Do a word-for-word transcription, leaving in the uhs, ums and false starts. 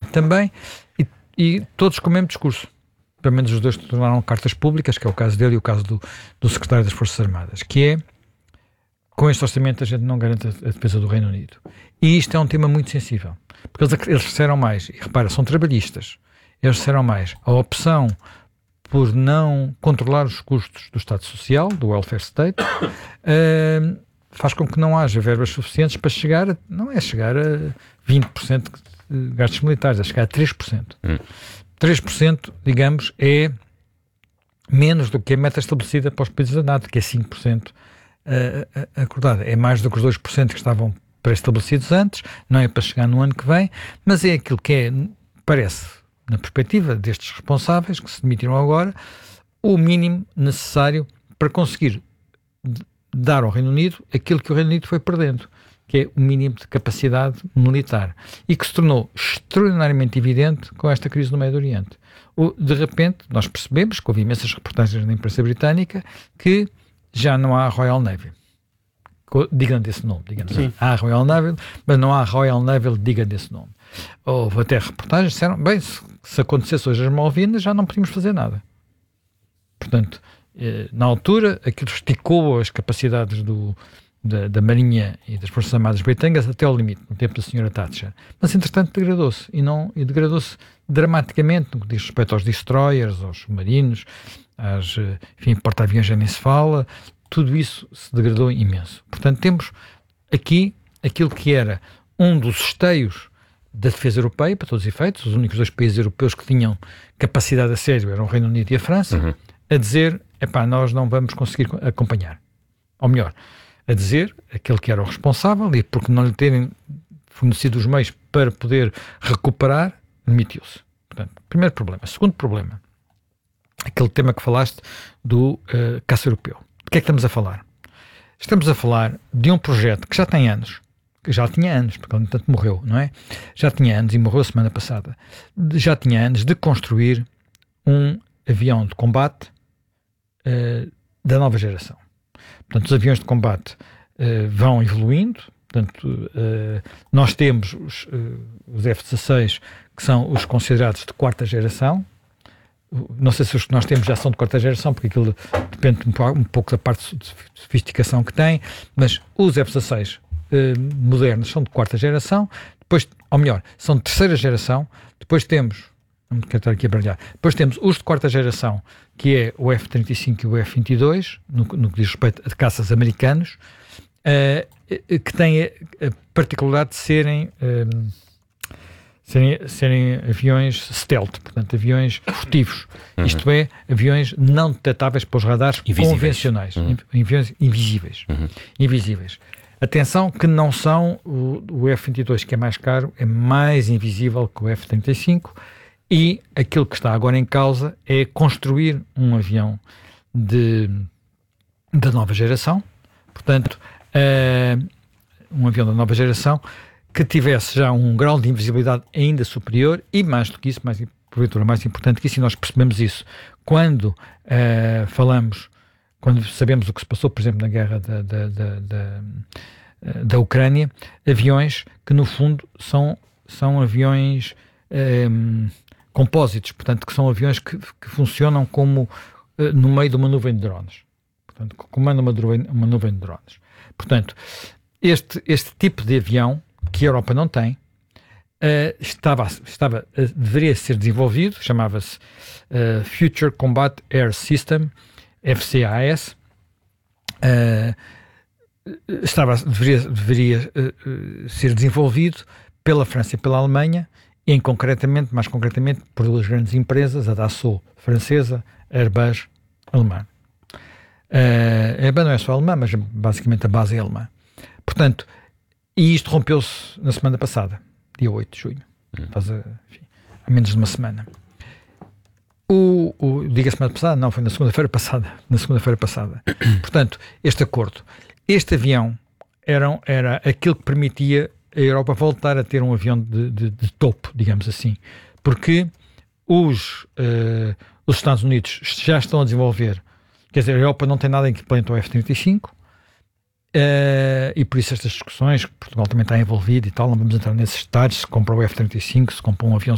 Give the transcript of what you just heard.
também, e, e todos com o mesmo discurso. Pelo menos os dois tornaram cartas públicas, que é o caso dele e o caso do, do secretário das Forças Armadas, que é, com este orçamento a gente não garante a, a defesa do Reino Unido. E isto é um tema muito sensível, porque eles, eles disseram mais, e repara, são trabalhistas, eles disseram mais, a opção por não controlar os custos do Estado Social, do welfare state, uh, faz com que não haja verbas suficientes para chegar, a, não é chegar a vinte por cento de gastos militares, é chegar a três por cento. Hum. três por cento, digamos, é menos do que a meta estabelecida para os países da NATO, que é cinco por cento uh, acordada. É mais do que os dois por cento que estavam pré-estabelecidos antes, não é para chegar no ano que vem, mas é aquilo que é, parece, na perspectiva destes responsáveis, que se demitiram agora, o mínimo necessário para conseguir dar ao Reino Unido aquilo que o Reino Unido foi perdendo, que é o mínimo de capacidade militar, e que se tornou extraordinariamente evidente com esta crise no Médio Oriente. O, de repente, nós percebemos, que houve imensas reportagens na imprensa britânica, que já não há Royal Navy. Digam desse nome, digamos assim. Há Royal Navy, mas não há Royal Navy, digam desse nome. Houve até reportagens que disseram, bem, se, se acontecesse hoje as Malvinas, já não podíamos fazer nada. Portanto, eh, na altura, aquilo esticou as capacidades do Da, da Marinha e das Forças Armadas Britânicas até ao limite, no tempo da senhora Thatcher. Mas, entretanto, degradou-se. E, não, e degradou-se dramaticamente no que diz respeito aos destroyers, aos submarinos, às, enfim, porta-aviões já nem se fala. Tudo isso se degradou imenso. Portanto, temos aqui aquilo que era um dos esteios da defesa europeia, para todos os efeitos. Os únicos dois países europeus que tinham capacidade a sério eram o Reino Unido e a França, uhum. a dizer, epá, nós não vamos conseguir acompanhar. Ou melhor, a dizer, aquele que era o responsável, e porque não lhe terem fornecido os meios para poder recuperar, demitiu-se. Portanto, primeiro problema. Segundo problema, aquele tema que falaste do uh, caça europeu. De que é que estamos a falar? Estamos a falar de um projeto que já tem anos, que já tinha anos, porque ele, portanto, morreu, não é? Já tinha anos, e morreu a semana passada, já tinha anos de construir um avião de combate uh, da nova geração. Portanto, os aviões de combate uh, vão evoluindo. Portanto, uh, nós temos os, uh, os F dezasseis, que são os considerados de quarta geração. Não sei se os que nós temos já são de quarta geração, porque aquilo depende um, um pouco da parte de sofisticação que tem, mas os F dezasseis uh, modernos são de quarta geração, depois, ou melhor, são de terceira geração. Depois temos, não quero estar aqui a brilhar, depois temos os de quarta geração, que é o F trinta e cinco e o F vinte e dois, no, no que diz respeito a caças americanos, uh, que têm a particularidade de serem, um, serem, serem aviões stealth, portanto, aviões furtivos. Uhum. Isto é, aviões não detectáveis pelos radares invisíveis. Convencionais, uhum. aviões invisíveis. Uhum. invisíveis. Atenção que não são, o, o F vinte e dois, que é mais caro, é mais invisível que o F trinta e cinco, e aquilo que está agora em causa é construir um avião de, da nova geração, portanto, uh, um avião da nova geração que tivesse já um grau de invisibilidade ainda superior e, mais do que isso, mais, porventura mais importante que isso, e nós percebemos isso quando uh, falamos, quando sabemos o que se passou, por exemplo, na guerra da, da, da, da, da Ucrânia, aviões que, no fundo, são, são aviões... Um, compósitos, portanto, que são aviões que, que funcionam como uh, no meio de uma nuvem de drones. Portanto, comandam uma, uma nuvem de drones. Portanto, este, este tipo de avião, que a Europa não tem, uh, estava, estava, uh, deveria ser desenvolvido, chamava-se uh, Future Combat Air System, F C A S, uh, estava, deveria, deveria uh, uh, ser desenvolvido pela França e pela Alemanha, em concretamente, mais concretamente, por duas grandes empresas, a Dassault francesa, a Airbus alemã. Uh, a Airbus não é só alemã, mas basicamente a base é alemã. Portanto, e isto rompeu-se na semana passada, dia oito de junho, hum. faz, enfim, há menos de uma semana. O, o, diga a semana passada, não, foi na segunda-feira passada, na segunda-feira passada. Portanto, este acordo, este avião era, era aquilo que permitia a Europa voltar a ter um avião de, de, de topo, digamos assim, porque os, uh, os Estados Unidos já estão a desenvolver, quer dizer, a Europa não tem nada em equivalente ao F trinta e cinco, uh, e por isso estas discussões, Portugal também está envolvido e tal, não vamos entrar nesses detalhes, se compra o F trinta e cinco, se compra um avião